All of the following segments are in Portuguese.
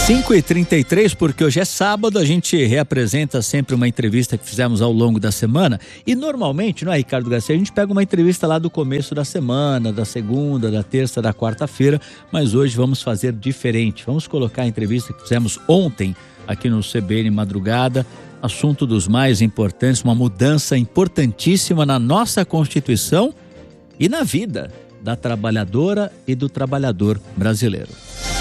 5h33, porque hoje é sábado, a gente reapresenta sempre uma entrevista que fizemos ao longo da semana e normalmente, não é, Ricardo Garcia, a gente pega uma entrevista lá do começo da semana, da segunda, da terça, da quarta-feira, mas hoje vamos fazer diferente, vamos colocar a entrevista que fizemos ontem aqui no CBN Madrugada, assunto dos mais importantes, uma mudança importantíssima na nossa Constituição e na vida da trabalhadora e do trabalhador brasileiro.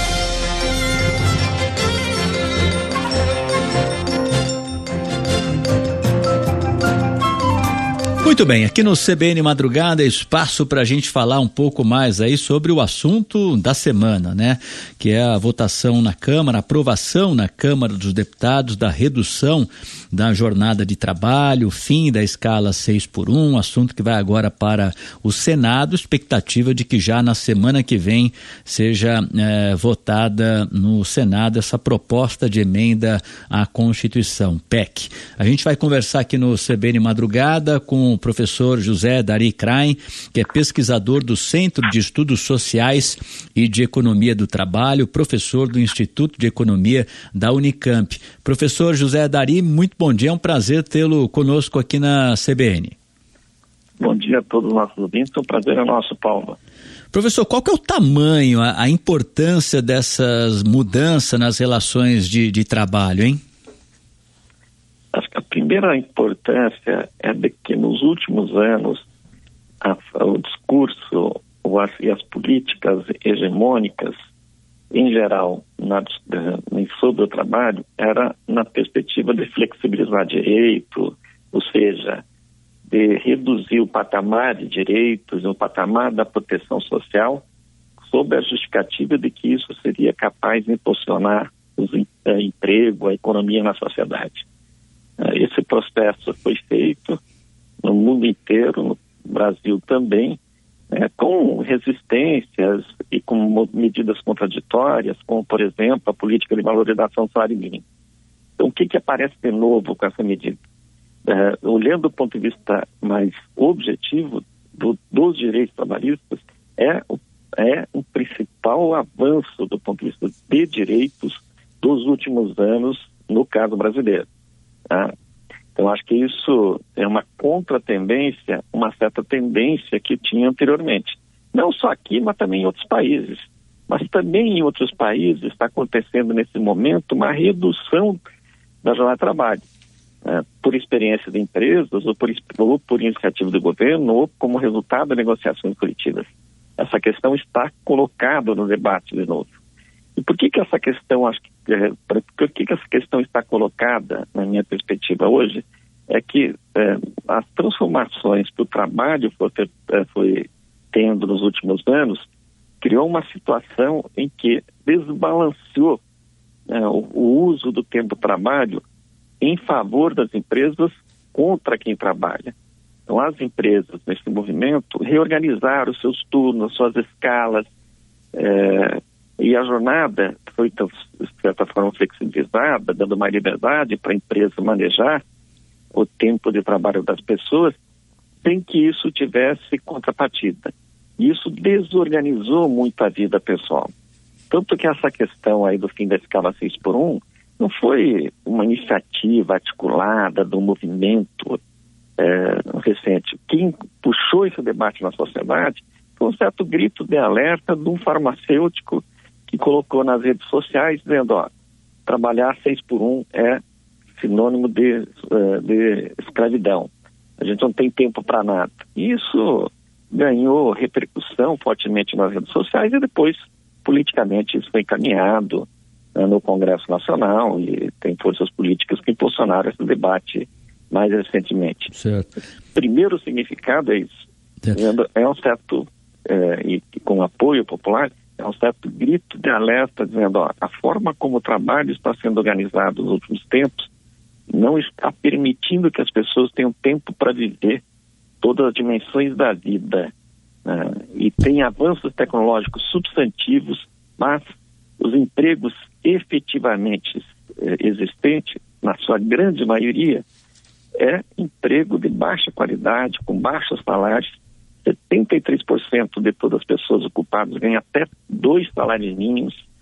Muito bem, aqui no CBN Madrugada é espaço para a gente falar um pouco mais aí sobre o assunto da semana, né? Que é a votação na Câmara, a aprovação na Câmara dos Deputados da redução da jornada de trabalho, fim da escala 6x1, assunto que vai agora para o Senado, expectativa de que já na semana que vem seja votada no Senado essa proposta de emenda à Constituição, PEC. A gente vai conversar aqui no CBN Madrugada com o professor José Dari Krain, que é pesquisador do Centro de Estudos Sociais e de Economia do Trabalho, professor do Instituto de Economia da Unicamp. Professor José Dari, muito bom dia, é um prazer tê-lo conosco aqui na CBN. Bom dia a todos os nossos ouvintes, é um prazer nosso, Paulo. Professor, qual que é o tamanho, a importância dessas mudanças nas relações de trabalho, hein? Acho que a primeira importância é de que nos últimos anos o discurso e as políticas hegemônicas, em geral, sobre o trabalho, era na perspectiva de flexibilizar direito, ou seja, de reduzir o patamar de direitos, o patamar da proteção social, sob a justificativa de que isso seria capaz de impulsionar o emprego, a economia na sociedade. Esse processo foi feito no mundo inteiro, no Brasil também, com resistências e com medidas contraditórias, como, por exemplo, a política de valorização do salário mínimo. Então, o que aparece de novo com essa medida? Olhando do ponto de vista mais objetivo dos direitos trabalhistas, é um principal avanço do ponto de vista de direitos dos últimos anos, no caso brasileiro. Então, acho que isso é uma contratendência, uma certa tendência que tinha anteriormente. Não só aqui, mas também em outros países. Mas também em outros países está acontecendo nesse momento uma redução da jornada de trabalho. Por experiência de empresas, ou por iniciativa do governo, ou como resultado de negociações coletivas. Essa questão está colocada no debate de novo. E por que essa questão, por que essa questão está colocada, na minha perspectiva hoje, é que as transformações que o trabalho foi tendo nos últimos anos, criou uma situação em que desbalanceou o uso do tempo de trabalho em favor das empresas contra quem trabalha. Então, as empresas, nesse movimento, reorganizaram os seus turnos, suas escalas, e a jornada foi, de certa forma, flexibilizada, dando mais liberdade para a empresa manejar o tempo de trabalho das pessoas, sem que isso tivesse contrapartida. E isso desorganizou muito a vida pessoal. Tanto que essa questão aí do fim da escala 6x1 não foi uma iniciativa articulada do movimento recente. Quem puxou esse debate na sociedade foi um certo grito de alerta de um farmacêutico que colocou nas redes sociais dizendo, trabalhar 6x1 é sinônimo de escravidão. A gente não tem tempo para nada. E isso ganhou repercussão fortemente nas redes sociais e depois, politicamente, isso foi encaminhado no Congresso Nacional e tem forças políticas que impulsionaram esse debate mais recentemente. Certo. O primeiro significado é isso. Certo. É um certo, e com apoio popular, é um certo grito de alerta dizendo, a forma como o trabalho está sendo organizado nos últimos tempos não está permitindo que as pessoas tenham tempo para viver todas as dimensões da vida. E tem avanços tecnológicos substantivos, mas os empregos efetivamente existentes, na sua grande maioria, é emprego de baixa qualidade, com baixos salários. 73% de todas as pessoas ocupadas ganham até 2 salários mínimos.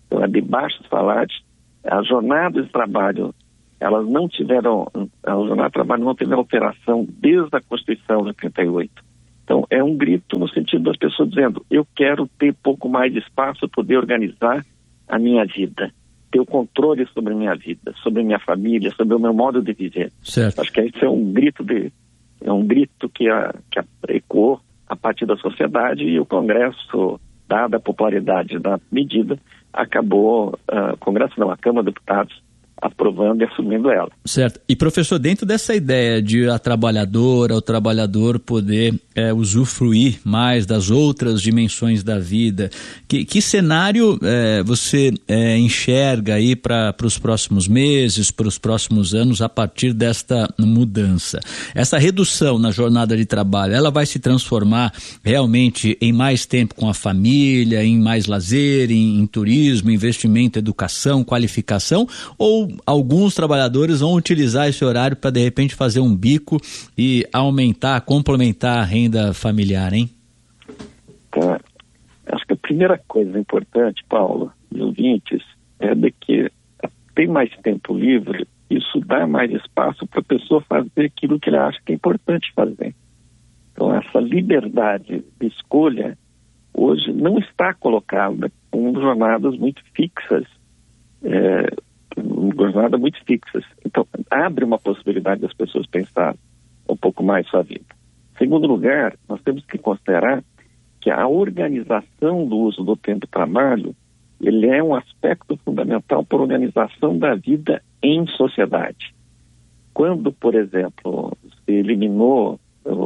então é de baixos salários. As jornadas de trabalho, a jornada de trabalho não teve alteração desde a Constituição de 88. Então, é um grito no sentido das pessoas dizendo, eu quero ter pouco mais de espaço, poder organizar a minha vida, ter o controle sobre a minha vida, sobre a minha família, sobre o meu modo de viver. Certo. Acho que isso é um grito que ecoou a partir da sociedade, e o Congresso, dada a popularidade da medida, acabou, a Câmara dos Deputados, aprovando e assumindo ela. Certo. E, professor, dentro dessa ideia de o trabalhador poder usufruir mais das outras dimensões da vida, que cenário você enxerga aí para os próximos meses, para os próximos anos, a partir desta mudança? Essa redução na jornada de trabalho, ela vai se transformar realmente em mais tempo com a família, em mais lazer, em turismo, investimento, educação, qualificação, ou alguns trabalhadores vão utilizar esse horário para, de repente, fazer um bico e complementar a renda familiar, hein? Tá. Acho que a primeira coisa importante, Paulo, e ouvintes, é de que tem mais tempo livre, isso dá mais espaço para a pessoa fazer aquilo que ele acha que é importante fazer. Então, essa liberdade de escolha hoje não está colocada com jornadas muito fixas, Então, abre uma possibilidade das pessoas pensarem um pouco mais sua vida. Em segundo lugar, nós temos que considerar que a organização do uso do tempo de trabalho, ele é um aspecto fundamental para a organização da vida em sociedade. Quando, por exemplo, se eliminou,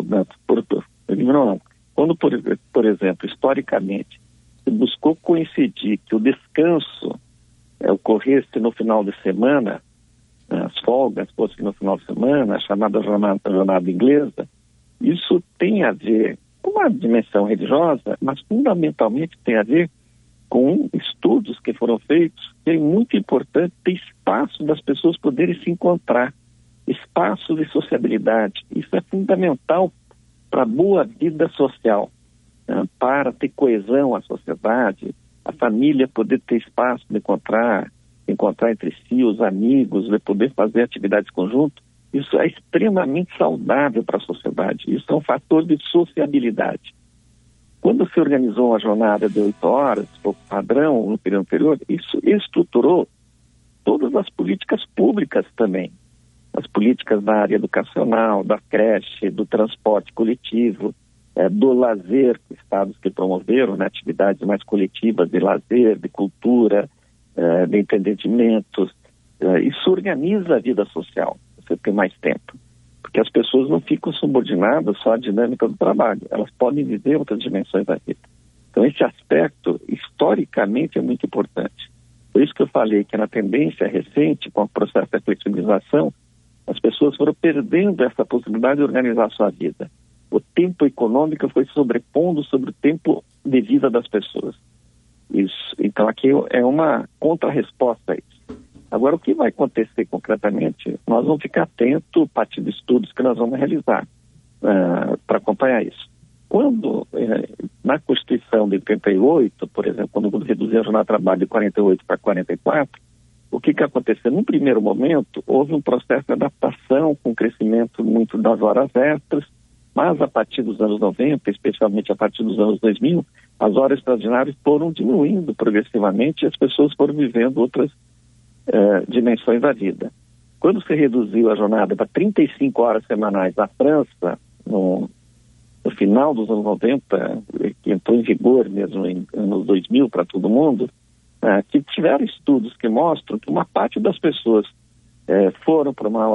quando, por exemplo, historicamente, se buscou coincidir que o descanso ocorresse no final de semana, as folgas fossem no final de semana, a chamada jornada inglesa, isso tem a ver com uma dimensão religiosa, mas fundamentalmente tem a ver com estudos que foram feitos, que é muito importante ter espaço das pessoas poderem se encontrar, espaço de sociabilidade. Isso é fundamental para a boa vida social, para ter coesão à sociedade, a família poder ter espaço de encontrar entre si os amigos, de poder fazer atividades conjuntas. Isso é extremamente saudável para a sociedade. Isso é um fator de sociabilidade. Quando se organizou uma jornada de 8 horas, por padrão, no período anterior, isso estruturou todas as políticas públicas também. As políticas da área educacional, da creche, do transporte coletivo, do lazer, estados que promoveram, atividades mais coletivas de lazer, de cultura, de empreendimentos. Isso organiza a vida social, você tem mais tempo. Porque as pessoas não ficam subordinadas só à dinâmica do trabalho, elas podem viver outras dimensões da vida. Então esse aspecto, historicamente, é muito importante. Por isso que eu falei que na tendência recente, com o processo da flexibilização, as pessoas foram perdendo essa possibilidade de organizar a sua vida. O tempo econômico foi sobrepondo sobre o tempo de vida das pessoas. Isso. Então aqui é uma contra-resposta a isso. Agora, o que vai acontecer concretamente? Nós vamos ficar atentos a partir de estudos que nós vamos realizar para acompanhar isso. Quando, na Constituição de 88, por exemplo, quando reduziu a jornada de trabalho de 48 para 44, o que aconteceu? Num primeiro momento, houve um processo de adaptação com o crescimento muito das horas extras, mas a partir dos anos 90, especialmente a partir dos anos 2000, as horas extraordinárias foram diminuindo progressivamente e as pessoas foram vivendo outras dimensões da vida. Quando se reduziu a jornada para 35 horas semanais na França, no final dos anos 90, que entrou em vigor mesmo em anos 2000 para todo mundo, que tiveram estudos que mostram que uma parte das pessoas foram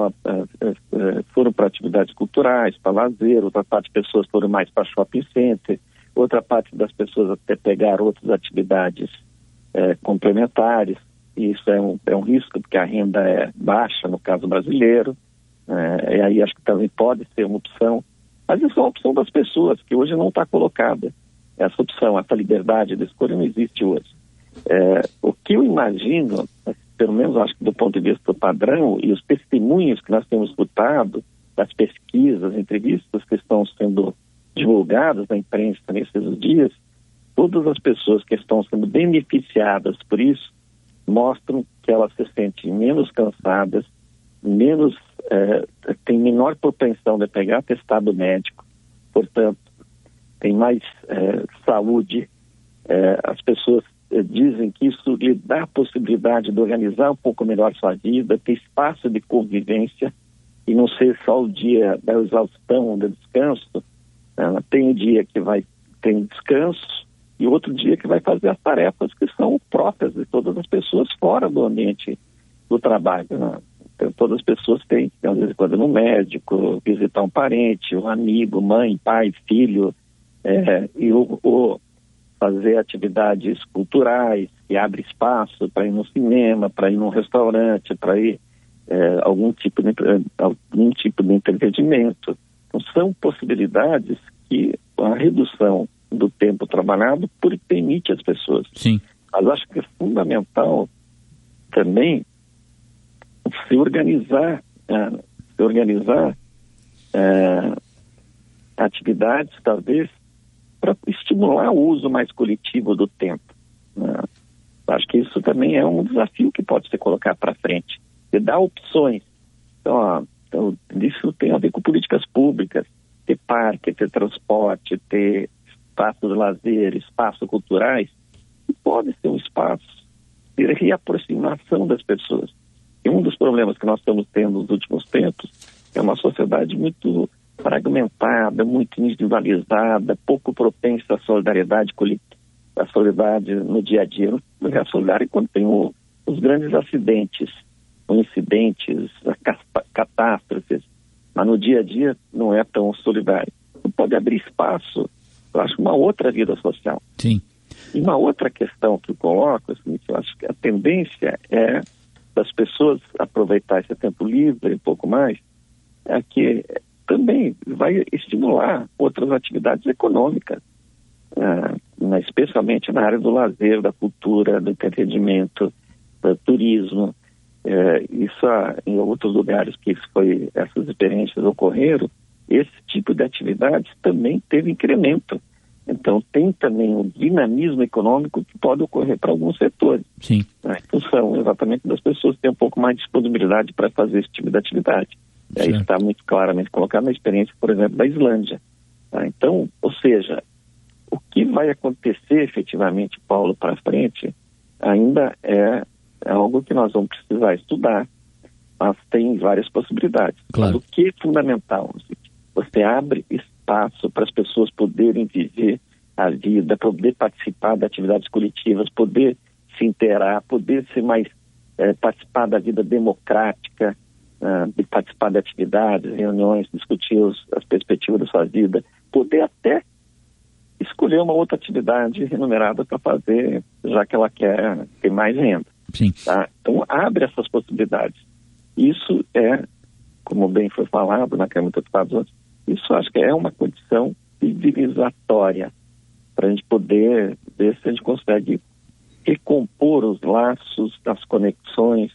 para atividades culturais, para lazer, outra parte das pessoas foram mais para shopping center, outra parte das pessoas até pegaram outras atividades complementares. E isso é um risco, porque a renda é baixa no caso brasileiro, e aí acho que também pode ser uma opção, mas isso é uma opção das pessoas, que hoje não está colocada. Essa opção, essa liberdade de escolha não existe hoje. O que eu imagino, pelo menos acho que do ponto de vista do padrão e os testemunhos que nós temos escutado, das pesquisas, entrevistas que estão sendo divulgadas na imprensa nesses dias, todas as pessoas que estão sendo beneficiadas por isso mostram que elas se sentem menos cansadas, têm menor propensão de pegar atestado médico, portanto, tem mais saúde. As pessoas dizem que isso lhe dá a possibilidade de organizar um pouco melhor sua vida, ter espaço de convivência e não ser só o dia da exaustão, do descanso. Tem um dia que vai ter um descanso e outro dia que vai fazer as tarefas que são próprias de todas as pessoas fora do ambiente do trabalho. Então, todas as pessoas têm, às vezes, quando ir no médico, visitar um parente, um amigo, mãe, pai, filho, ou fazer atividades culturais, que abre espaço para ir no cinema, para ir num restaurante, para ir algum tipo de entretenimento. Então, são possibilidades que a redução do tempo trabalhado permite às pessoas. Sim. Mas acho que é fundamental também se organizar atividades, talvez, para estimular o uso mais coletivo do tempo. Acho que isso também é um desafio que pode ser colocado para frente, de dar opções. Então, isso tem a ver com políticas públicas, ter parque, ter transporte, ter espaço de lazer, espaços culturais, que pode ser um espaço de reaproximação das pessoas. E um dos problemas que nós estamos tendo nos últimos tempos é uma sociedade muito fragmentada, muito individualizada, pouco propensa à solidariedade coletiva, à solidariedade no dia a dia. A solidariedade quando tem os grandes acidentes, incidentes, catástrofes, mas no dia a dia não é tão solidário. Não pode abrir espaço, eu acho, uma outra vida social. Sim. E uma outra questão que eu coloco, assim, que eu acho que a tendência é das pessoas aproveitar esse tempo livre, um pouco mais, é que também vai estimular outras atividades econômicas, especialmente na área do lazer, da cultura, do entretenimento, do turismo. Isso em outros lugares que essas experiências ocorreram, esse tipo de atividades também teve incremento. Então, tem também um dinamismo econômico que pode ocorrer para alguns setores. Sim. Em função exatamente das pessoas terem um pouco mais de disponibilidade para fazer esse tipo de atividade. Isso está muito claramente colocado na experiência, por exemplo, da Islândia. Então, ou seja, o que vai acontecer efetivamente, Paulo, para frente, ainda é algo que nós vamos precisar estudar, mas tem várias possibilidades. Claro. Mas o que é fundamental? Você abre espaço para as pessoas poderem viver a vida, poder participar de atividades coletivas, poder se inteirar, poder ser mais, participar da vida democrática, de participar de atividades, reuniões, discutir as perspectivas da sua vida, poder até escolher uma outra atividade remunerada para fazer, já que ela quer ter mais renda. Sim. Tá? Então, abre essas possibilidades. Isso como bem foi falado na Câmara dos Deputados, isso acho que é uma condição civilizatória para a gente poder ver se a gente consegue recompor os laços, as conexões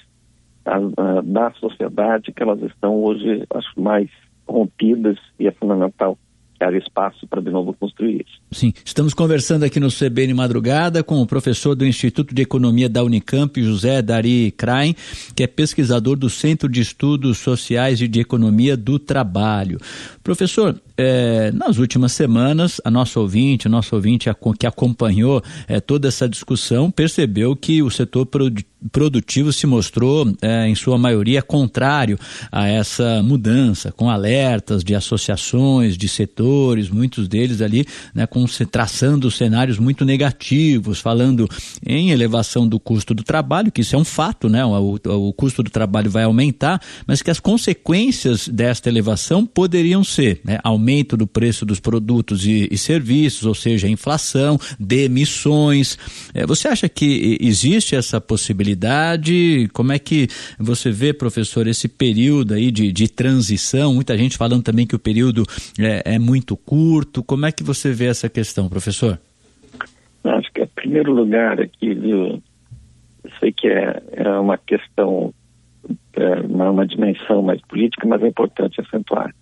da sociedade, que elas estão hoje, acho, mais rompidas, e é fundamental que haja espaço para de novo construir isso. Sim, estamos conversando aqui no CBN Madrugada com o professor do Instituto de Economia da Unicamp, José Dari Krain, que é pesquisador do Centro de Estudos Sociais e de Economia do Trabalho. Professor, nas últimas semanas, o nosso ouvinte que acompanhou toda essa discussão percebeu que o setor produtivo se mostrou, em sua maioria, contrário a essa mudança, com alertas de associações, de setores, muitos deles ali, né, traçando cenários muito negativos, falando em elevação do custo do trabalho, que isso é um fato, né? O custo do trabalho vai aumentar, mas que as consequências desta elevação poderiam ser, né, aumento do preço dos produtos e serviços, ou seja, inflação, demissões. Você acha que existe essa possibilidade? Como é que você vê, professor, esse período aí de transição? Muita gente falando também que o período é muito curto. Como é que você vê essa questão, professor? Acho que, em primeiro lugar, aqui, viu, eu sei que é uma questão, uma dimensão mais política, mas é importante acentuar.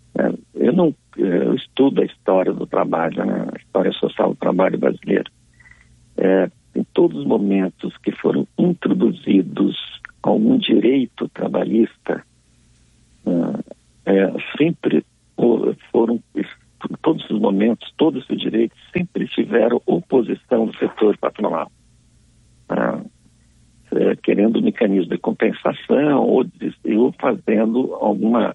Eu estudo a história do trabalho, né, a história social do trabalho brasileiro. Em todos os momentos que foram introduzidos algum direito trabalhista, sempre foram, todos os momentos, todos os direitos sempre tiveram oposição do setor patronal, querendo um mecanismo de compensação ou fazendo algum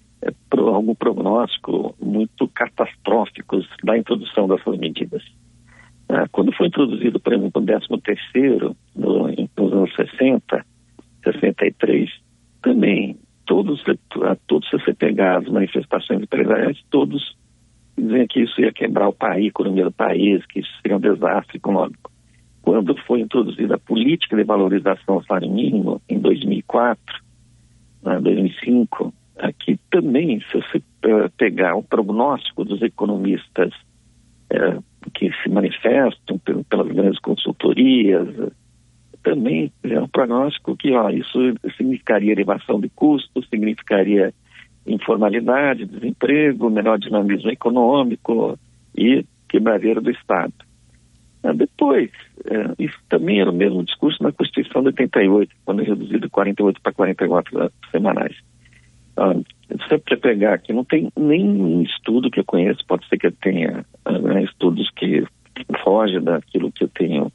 prognóstico muito catastrófico da introdução dessas medidas. Quando foi introduzido, por exemplo, o 13º, nos anos 60, 63, também todos se você pegar as manifestações empresariais, todos diziam que isso ia quebrar o país, a economia do país, que isso seria um desastre econômico. Quando foi introduzida a política de valorização do salário mínimo, em 2004, 2005, aqui também, se você pegar o prognóstico dos economistas que se manifestam pelas grandes consultorias, também é um prognóstico que isso significaria elevação de custos, significaria informalidade, desemprego, menor dinamismo econômico e quebradeira do Estado. Depois, isso também era o mesmo discurso na Constituição de 88, quando reduzido de 48 para 44 semanais. Se você pegar aqui, não tem nenhum estudo que eu conheço, pode ser que eu tenha estudos que fogem daquilo que eu tenha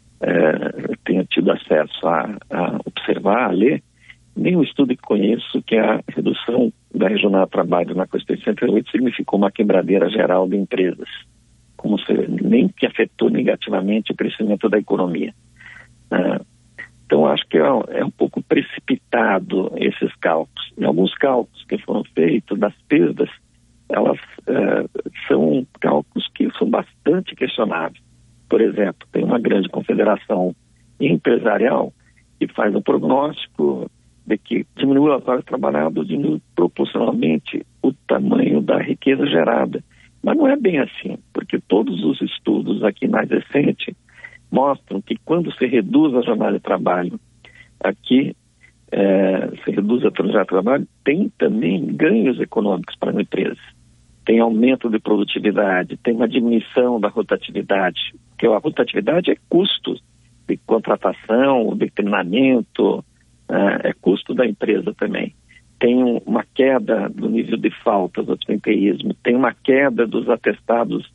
tido acesso a observar, a ler, nenhum estudo que conheço que a redução da regional de trabalho na Constituição de 88 significou uma quebradeira geral de empresas, nem que afetou negativamente o crescimento da economia. Então, acho que é um pouco precipitado esses cálculos. Em alguns cálculos que foram feitos das perdas, elas são cálculos que são bastante questionáveis. Por exemplo, tem uma grande confederação empresarial que faz um prognóstico de que diminuiu as horas trabalhadas, diminui proporcionalmente o tamanho da riqueza gerada. Mas não é bem assim, porque todos os estudos aqui mais recentes mostram que quando se reduz a jornada de trabalho, aqui se reduz a jornada de trabalho, tem também ganhos econômicos para as empresas. Tem aumento de produtividade, tem uma diminuição da rotatividade, porque a rotatividade é custo de contratação, de treinamento, é custo da empresa também. Tem uma queda do nível de falta do absenteísmo, tem uma queda dos atestados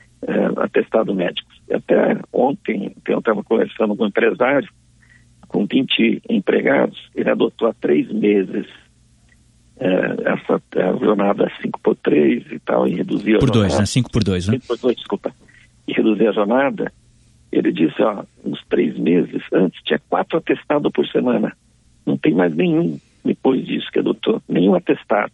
médicos. Até ontem eu estava conversando com um empresário, com 20 empregados, ele adotou há 3 meses essa jornada 5x3 e tal, e reduziu a por jornada. 2, né? 5x2, né? 5x2, desculpa. E reduzir a jornada, ele disse, uns 3 meses antes tinha 4 atestados por semana. Não tem mais nenhum depois disso que adotou, nenhum atestado.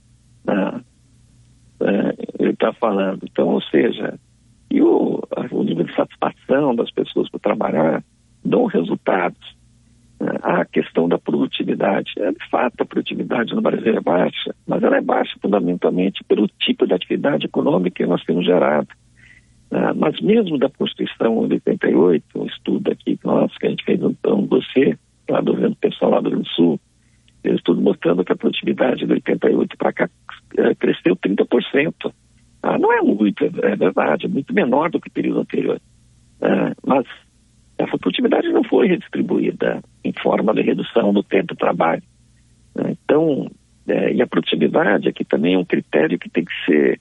Ele está falando. Então, ou seja, e o nível de satisfação das pessoas por trabalhar dão resultados. A questão da produtividade. De fato, a produtividade no Brasil é baixa, mas ela é baixa fundamentalmente pelo tipo de atividade econômica que nós temos gerado. Mas mesmo da Constituição de 88, um estudo aqui que a gente fez um dossiê lá do pessoal lá do Rio Grande do Sul, um estudo mostrando que a produtividade de 88 para cá cresceu 30%. Não é muito, é verdade, é muito menor do que o período anterior. Mas essa produtividade não foi redistribuída em forma de redução do tempo de trabalho. Então, e a produtividade aqui também é um critério que tem que ser,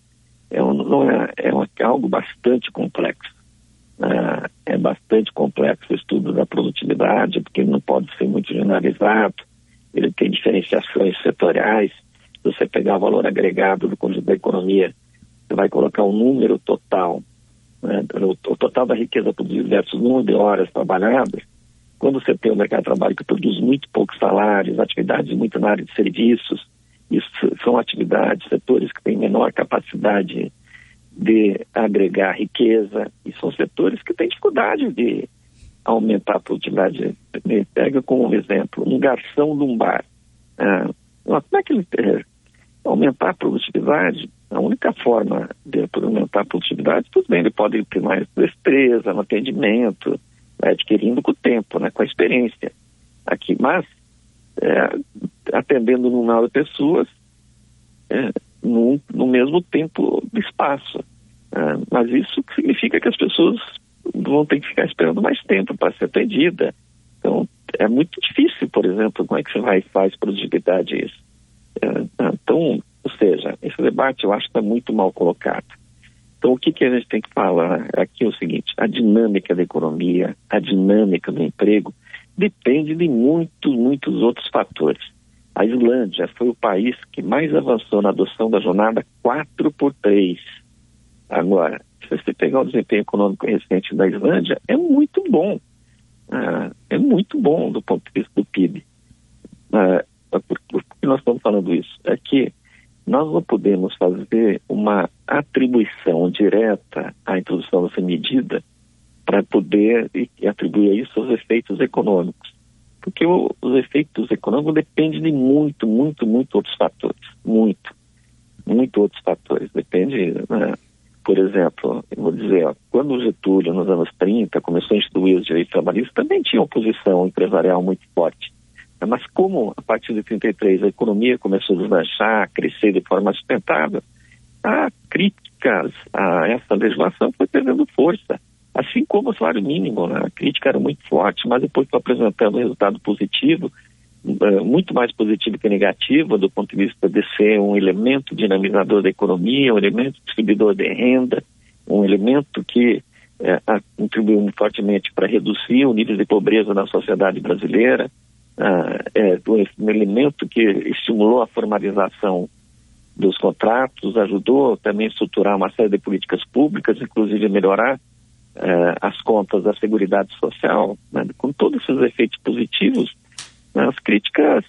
algo bastante complexo. É bastante complexo o estudo da produtividade, porque ele não pode ser muito generalizado, ele tem diferenciações setoriais. Se você pegar o valor agregado do conjunto da economia, você vai colocar o número total, o total da riqueza produzida versus o número de horas trabalhadas. Quando você tem um mercado de trabalho que produz muito poucos salários, atividades muito na área de serviços, isso são atividades, setores que têm menor capacidade de agregar riqueza, e são setores que têm dificuldade de aumentar a produtividade. Pega como exemplo um garçom de um bar. Como é que ele aumentar a produtividade? A única forma de aumentar a produtividade, tudo bem, ele pode ter mais destreza no atendimento, vai adquirindo com o tempo, com a experiência aqui, mas atendendo um número de pessoas no mesmo tempo de espaço. Mas isso significa que as pessoas vão ter que ficar esperando mais tempo para ser atendida. Então, é muito difícil, por exemplo, como é que você faz produtividade isso. Então, ou seja, esse debate eu acho que está muito mal colocado. Então, o que a gente tem que falar aqui é o seguinte: a dinâmica da economia, a dinâmica do emprego, depende de muitos outros fatores. A Islândia foi o país que mais avançou na adoção da jornada 4x3. Agora, se você pegar o desempenho econômico recente da Islândia, é muito bom. É muito bom do ponto de vista do PIB. Por que nós estamos falando isso? É que nós não podemos fazer uma atribuição direta à introdução dessa medida para poder atribuir isso aos efeitos econômicos. Porque os efeitos econômicos dependem de muito outros fatores. Muito outros fatores. Depende, por exemplo, eu vou dizer, quando o Getúlio, nos anos 30, começou a instituir os direitos trabalhistas, também tinha oposição empresarial muito forte. Mas como, a partir de 33, a economia começou a deslanchar, a crescer de forma sustentável, a críticas a essa legislação foi perdendo força. Assim como o salário mínimo, né? A crítica era muito forte, mas depois foi apresentando um resultado positivo, muito mais positivo que negativo, do ponto de vista de ser um elemento dinamizador da economia, um elemento distribuidor de renda, um elemento que contribuiu fortemente para reduzir o nível de pobreza na sociedade brasileira, um elemento que estimulou a formalização dos contratos, ajudou também a estruturar uma série de políticas públicas, inclusive a melhorar as contas da Seguridade Social, né? Com todos esses efeitos positivos, as críticas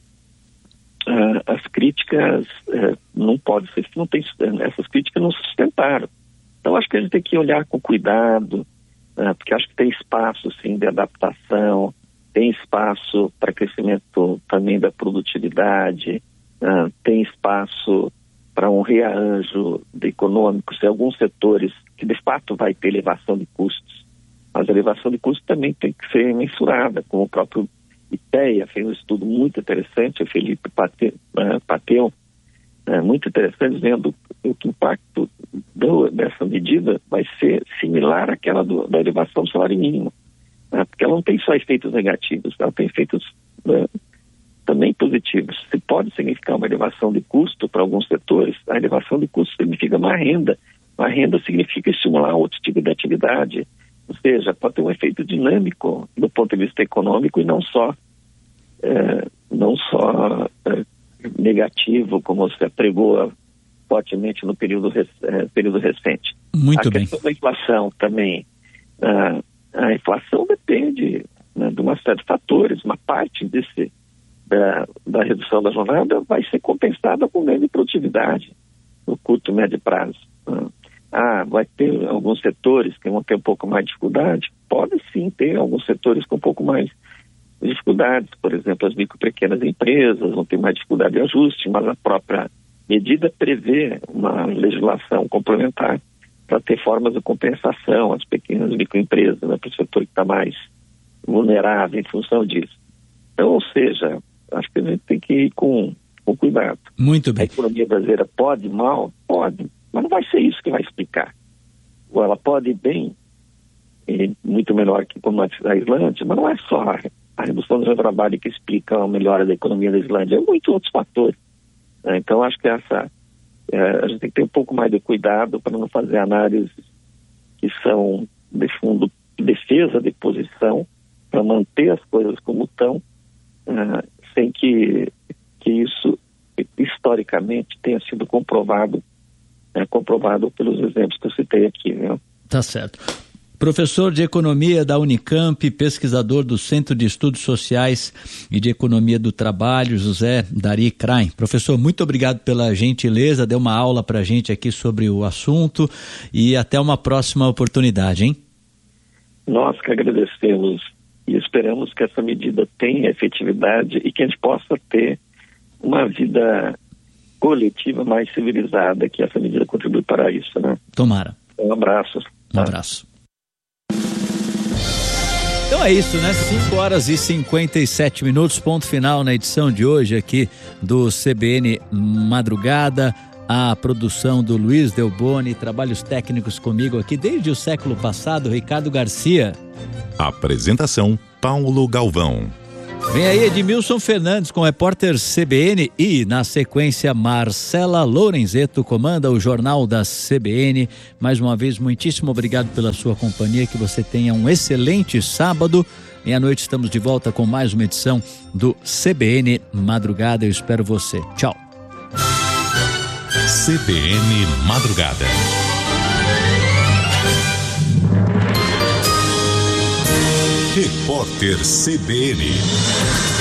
não podem ser, essas críticas não sustentaram. Então acho que a gente tem que olhar com cuidado, porque acho que tem espaço sim de adaptação, tem espaço para crescimento também da produtividade, tem espaço para um rearranjo econômico, se alguns setores que de fato vai ter elevação de custos. Mas a elevação de custos também tem que ser mensurada, como o próprio IPEA fez um estudo muito interessante, o Felipe Pateu, muito interessante, dizendo que o impacto dessa medida vai ser similar àquela da elevação do salário mínimo, porque ela não tem só efeitos negativos, ela tem efeitos também positivos. Se pode significar uma elevação de custo para alguns setores, a elevação de custo significa uma renda. Uma renda significa estimular outro tipo de atividade. Ou seja, pode ter um efeito dinâmico do ponto de vista econômico e não só negativo, como se pregou fortemente no período recente. Muito bem. A questão da inflação também. A inflação depende, né, de uma série de fatores. Uma parte da redução da jornada vai ser compensada com ganho de produtividade no curto e médio prazo. Vai ter alguns setores que vão ter um pouco mais de dificuldade? Pode sim ter alguns setores com um pouco mais de dificuldades. Por exemplo, as micro e pequenas empresas vão ter mais dificuldade de ajuste, mas a própria medida prevê uma legislação complementar para ter formas de compensação às pequenas e microempresas, né, para o setor que está mais vulnerável em função disso. Então, ou seja, acho que a gente tem que ir com cuidado. Muito bem. A economia brasileira pode ir mal? Pode, mas não vai ser isso que vai explicar. Ou ela pode ir bem, muito melhor que como a Islândia, mas não é só a redução do trabalho que explica a melhora da economia da Islândia, é muitos outros fatores. Então, acho que a gente tem que ter um pouco mais de cuidado para não fazer análises que são, de fundo, defesa de posição, para manter as coisas como estão, sem que isso, historicamente, tenha sido comprovado pelos exemplos que eu citei aqui, né? Tá certo. Professor de Economia da Unicamp, pesquisador do Centro de Estudos Sociais e de Economia do Trabalho, José Dari Krain. Professor, muito obrigado pela gentileza, deu uma aula pra gente aqui sobre o assunto e até uma próxima oportunidade, hein? Nós que agradecemos e esperamos que essa medida tenha efetividade e que a gente possa ter uma vida coletiva mais civilizada, que essa medida contribui para isso, né? Tomara. Um abraço. Um abraço. Então é isso, né? 5h57, ponto final na edição de hoje aqui do CBN Madrugada. a produção do Luiz Delboni, trabalhos técnicos comigo aqui desde o século passado, Ricardo Garcia. Apresentação, Paulo Galvão. Vem aí Edmilson Fernandes com o repórter CBN e, na sequência, Marcela Lorenzetto comanda o Jornal da CBN. Mais uma vez, muitíssimo obrigado pela sua companhia, que você tenha um excelente sábado. Meia-noite estamos de volta com mais uma edição do CBN Madrugada. Eu espero você. Tchau. CBN Madrugada. Repórter CBN.